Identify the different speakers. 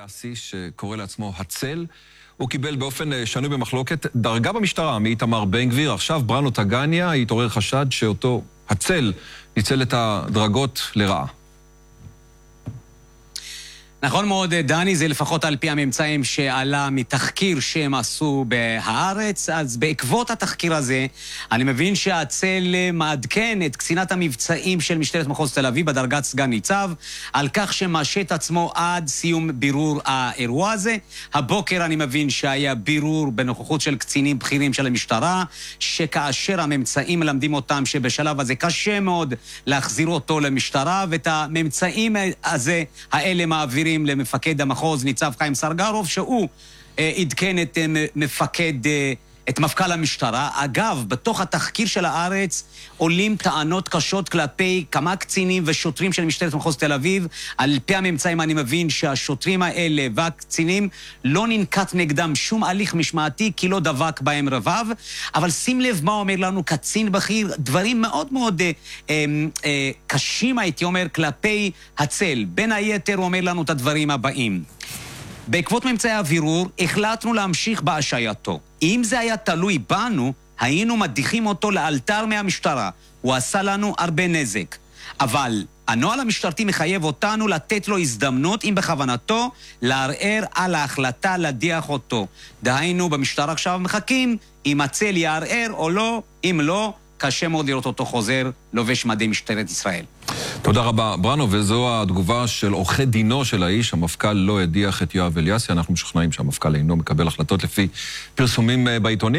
Speaker 1: אליאסי, שקורא לעצמו הצל. הוא קיבל באופן שנוי במחלוקת דרגה במשטרה מאיתמר בן גביר. עכשיו בראנו טגניה, התעורר חשד שאותו הצל ניצל את הדרגות לרעה.
Speaker 2: נכון מאוד, דני, זה לפחות על פי הממצאים שעלה מתחקיר שהם עשו בהארץ. אז בעקבות התחקיר הזה, אני מבין שהצל מעדכן את קצינת המבצעים של משטרת מחוז תל אביב בדרגת סגן ניצב, על כך שמאשה את עצמו עד סיום בירור האירוע הזה. הבוקר אני מבין שהיה בירור בנוכחות של קצינים בכירים של המשטרה, שכאשר הממצאים מלמדים אותם שבשלב הזה קשה מאוד להחזיר אותו למשטרה, ואת הממצאים האלה מעבירים למפקד המחוז ניצב חיים סרגרוב, שהוא עדכן את מפכ"ל המשטרה. אגב, בתוך התחקיר של הארץ עולים טענות קשות כלפי כמה קצינים ושוטרים של משטרת מחוז תל אביב. על פי הממצאים אני מבין שהשוטרים האלה והקצינים לא ננקט נגדם שום הליך משמעתי, כי לא דבק בהם רבב. אבל שים לב מה אומר לנו קצין בכיר, דברים מאוד מאוד קשים הייתי אומר כלפי הצל. בין היתר הוא אומר לנו את הדברים הבאים: בעקבות ממצאי הבירור החלטנו להמשיך בהשעייתו. אם זה היה תלוי בנו, היינו מדיחים אותו לאלתר מהמשטרה. הוא עשה לנו הרבה נזק. אבל הנוהל המשטרתי מחייב אותנו לתת לו הזדמנות, אם בכוונתו, לערער על ההחלטה להדיח אותו. דהיינו, במשטרה עכשיו מחכים אם הצל יערער או לא. אם לא, קשה מאוד לראות אותו חוזר לובש מדי משטרת ישראל.
Speaker 1: תודה רבה, בראנו, וזו התגובה של עורכי דינו של האיש. המפכ"ל לא הדיח את יואב אליאסי. אנחנו משוכנעים שהמפכ"ל אינו מקבל החלטות לפי פרסומים בעיתונים.